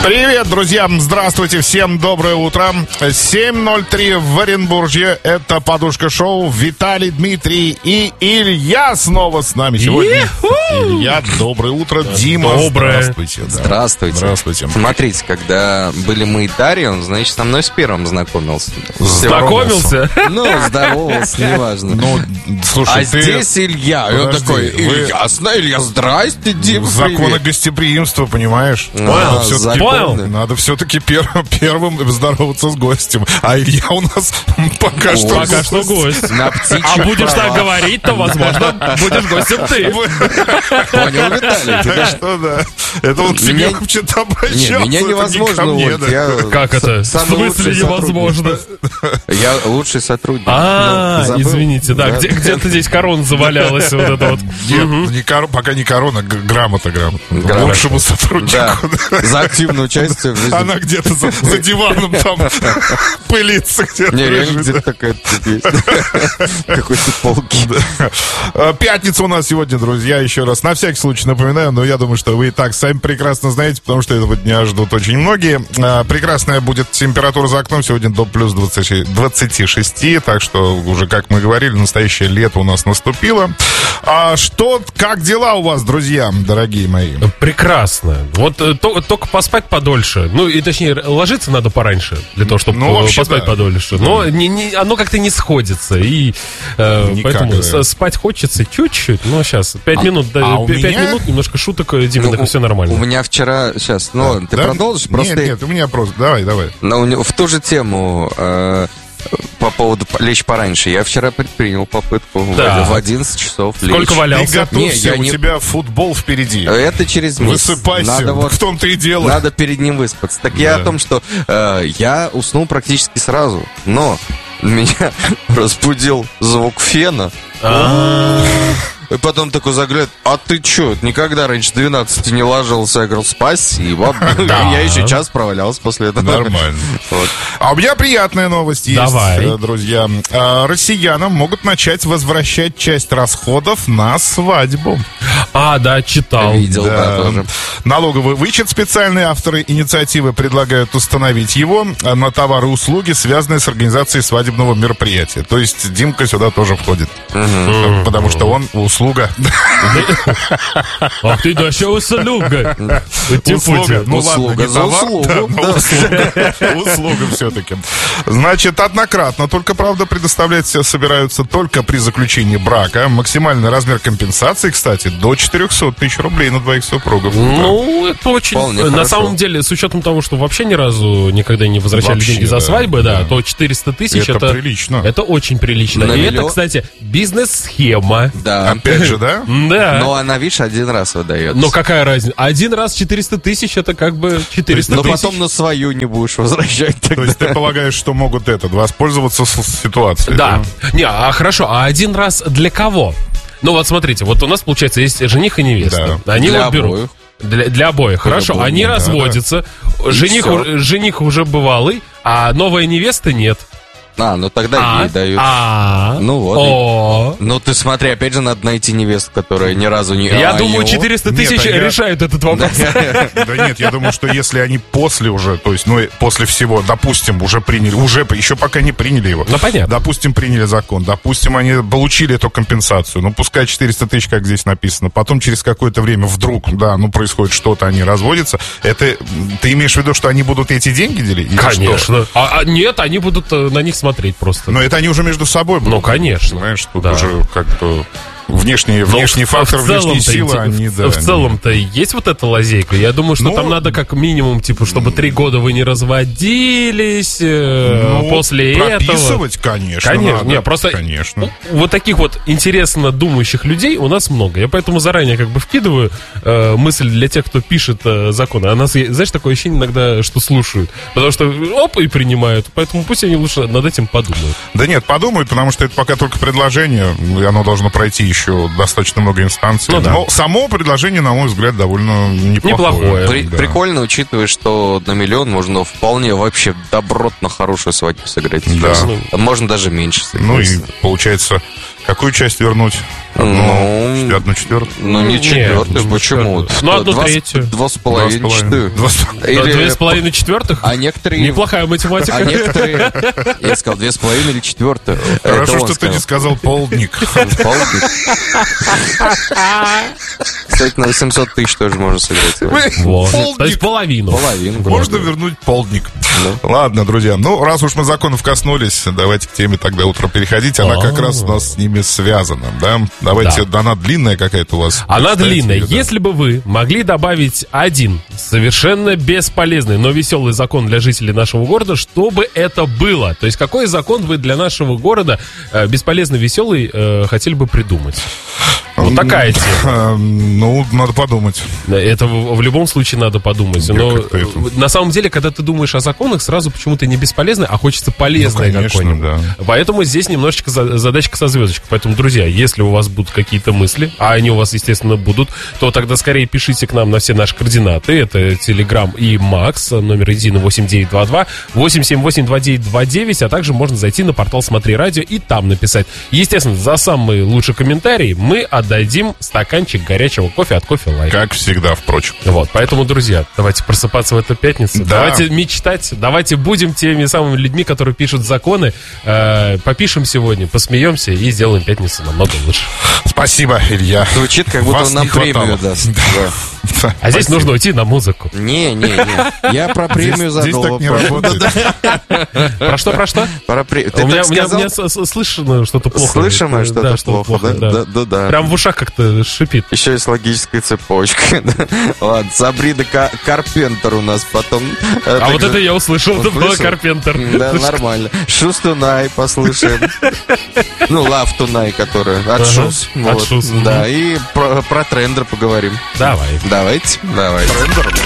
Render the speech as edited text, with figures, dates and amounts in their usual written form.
Привет, друзья! Здравствуйте! Всем доброе утро! 7:03 в Оренбурге. Это «Подушка шоу». Виталий, Дмитрий и Илья снова с нами сегодня. Илья, доброе утро. Дима, доброе. Здравствуйте. Да. Здравствуйте. Здравствуйте. Смотрите, когда были мы и Дарья, он, значит, со мной с первым знакомился. Знакомился? Ну, здоровался, неважно. Ну, слушай, А здесь Илья. И он Подожди, такой, вы- ясно, Илья, здрасте, Дим, законы привет. гостеприимства, понимаешь? А, Всё-таки законы. надо все-таки первым здороваться с гостем. А Илья у нас пока что Пока что гость. На птичьих А будешь так правах. говорить, то, возможно, будешь гостем ты. Понял, Виталий? Так что да. Это он к тебе Меня- вообще-то обращался. Не, меня это не невозможно ко мне, уволить. да. Я Как это? В самый смысле лучший невозможно? сотрудник. Я лучший сотрудник. А, Ну, забыл? извините, да, где-то здесь корона завалялась, вот это вот. Нет, пока не корона, грамота. Грамота. Лучшему сотруднику. Да, за активное участие в жизни. Она где-то за диваном там пылится где-то. Не, реально лежит. где-то такая тут есть. Какой-то полки. Пятница у нас сегодня, друзья, еще раз. На всякий случай напоминаю, но я думаю, что вы и так сами прекрасно знаете, потому что этого дня ждут очень многие. Прекрасная будет температура за окном сегодня до плюс 26, так что уже, как мы говорили, настоящее лето у нас наступило. Как дела у вас, друзья, дорогие мои? Прекрасно. Вот только поспать подольше. Ну, и точнее, ложиться надо пораньше, для того, чтобы Ну, вообще, поспать да. подольше. Но оно как-то не сходится. И поэтому да. спать хочется чуть-чуть. Но сейчас 5 минут, у 5 меня- минут, немножко шуток, Дима, так все У нормально. меня вчера, сейчас, ну, ты Да? продолжишь? Просто Нет, у меня просто... Давай. в ту же тему по поводу лечь пораньше. Я вчера предпринял попытку Да. в 11 часов Сколько лечь. Ты валялся? готовься, я у не- тебя футбол впереди. Это через месяц. Высыпайся, Надо вот в том-то и дело. Надо перед ним выспаться. Так я Да. о том, что я уснул практически сразу, но меня разбудил звук фена. И потом такой заглядывает, а ты чё, никогда раньше 12 не ложился? Я говорю, спасибо. Я еще час провалялся после этого. Нормально. Вот. А у меня приятная новость есть, Давай. друзья. Россиянам могут начать возвращать часть расходов на свадьбу. Да, читал. Видел, да, тоже. Налоговый вычет специальные авторы инициативы предлагают установить его на товары и услуги, связанные с организацией свадебного мероприятия. То есть Димка сюда тоже входит. Потому что он услуга. Ах ты, да еще услуга. Услуга. Ну ладно, Услуга не за товар, услугу. да, но услуга все-таки. Значит, однократно, только, правда, предоставлять собираются только при заключении брака. Максимальный размер компенсации, кстати, до 400 тысяч рублей на двоих супругов. Ну, это очень... Вполне На хорошо. самом деле, с учетом того, что вообще ни разу никогда не возвращали Вообще, деньги за да, свадьбы, да. то 400 тысяч Это прилично. Это очень прилично. На И это, миллион. кстати, бизнес-схема. Да. Опять же, да? Да. Но она, видишь, один раз выдает. Но какая разница? Один раз 400 тысяч, это как бы 400 Но тысяч. потом на свою не будешь возвращать То тогда. есть ты полагаешь, что могут воспользоваться ситуацией? Да. Не, хорошо, а один раз для кого? Ну вот смотрите, вот у нас, получается, есть жених и невеста. Они Для вот берут. обоих. Для обоих. Хорошо, обоих, они да, разводятся. Жених, всё. жених уже бывалый, а новая невеста нет. Ну тогда ей дают. Ну вот. О. Ну ты смотри, опять же надо найти невесту, которая ни разу не... Я думаю, 400 Нет, тысяч а я- решают этот вопрос. Да нет, я думаю, что если они после уже, то есть, после всего, допустим, уже приняли, еще пока не приняли его. Ну, понятно. Допустим, приняли закон, допустим, они получили эту компенсацию, пускай 400 тысяч, как здесь написано, потом через какое-то время вдруг, происходит что-то, они разводятся, это, ты имеешь в виду, что они будут эти деньги делить? Или что? Конечно. Нет, они будут на них смотреть просто. Но это они уже между собой будут. Ну, конечно. Понимаешь, тут Да. уже как-то внешний Но фактор, в внешние целом-то силы, они, да. в целом-то есть вот эта лазейка. Я думаю, что Ну, там надо как минимум, чтобы 3 года вы не разводились после этого. Прописывать, конечно, Конечно, надо. не, просто Конечно. вот таких вот интересно думающих людей у нас много. Я поэтому заранее вкидываю мысль для тех, кто пишет законы. А нас, знаешь, такое ощущение иногда, что слушают. Потому что и принимают. Поэтому пусть они лучше над этим подумают. Да нет, подумают, потому что это пока только предложение, и оно должно пройти еще достаточно много инстанций. Ну да. Но само предложение, на мой взгляд, довольно Неплохое. неплохое. Да. Прикольно, учитывая, что на миллион можно вполне вообще добротно хорошую свадьбу сыграть. Да. Можно даже меньше сыграть. Ну и получается, Какую часть вернуть? Одну четвертую? Ну, не четвертую, почему? Ну, одну третью. 2,5 2,5 четвертых? А некоторые... Неплохая математика. А некоторые... Я сказал 2,5 или четвертую. Хорошо, что ты не сказал полдник. Полдник. Кстати, на 800 тысяч тоже можно сыграть. То есть половину. Можно вернуть полдник. Ладно, друзья, ну, раз уж мы законов коснулись, давайте к теме тогда утро переходить. Она как раз у нас с ними связана, да? Давайте, она длинная какая-то у вас. Она длинная. Если бы вы могли добавить один совершенно бесполезный, но веселый закон для жителей нашего города, что бы это было? То есть какой закон вы для нашего города бесполезно веселый хотели бы придумать? Вот такая тема. Ну, надо подумать. Это в любом случае надо подумать. Но на самом деле, когда ты думаешь о законах, сразу почему-то не бесполезное, а хочется полезное какое-нибудь. Да. Поэтому здесь немножечко задачка со звездочкой. Поэтому, друзья, если у вас будут какие-то мысли, а они у вас, естественно, будут, то тогда скорее пишите к нам на все наши координаты. Это Telegram и Макс, номер единый 8922 878 2929, а также можно зайти на портал Смотри Радио и там написать. Естественно, за самый лучший комментарий мы отдадим стаканчик горячего кофе от Кофе Лайф. Как всегда, впрочем. Вот, поэтому, друзья, давайте просыпаться в эту пятницу. Да. Давайте мечтать, давайте будем теми самыми людьми, которые пишут законы. Попишем сегодня, посмеемся и сделаем пятницу намного лучше. Спасибо, Илья. Звучит, как будто он нам премию даст. А здесь нужно уйти на музыку. Не. Я про премию задал вопрос. Здесь так не работает. Про что? У меня слышно что-то плохо. Слышимо что-то плохо, да? Прям в ушах как-то шипит. Еще и с логической цепочкой. Ладно, Сабрина Карпентер у нас потом. А вот это я услышал, это было Карпентер. Да, нормально. Shoes Tonight послушаем. Ну, Love Tonight, которая от Shoes. От Shoes. Да, и про трендер поговорим. Давайте. Трендер.